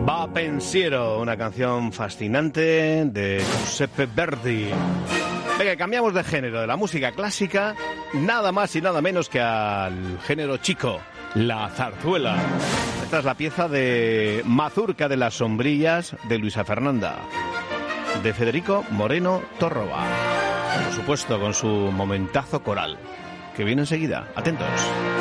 Va Pensiero, una canción fascinante de Giuseppe Verdi. Venga, cambiamos de género, de la música clásica, nada más y nada menos que al género chico, la zarzuela. Esta es la pieza de Mazurca de las sombrillas de Luisa Fernanda, de Federico Moreno Torroba. Por supuesto, con su momentazo coral, que viene enseguida. Atentos.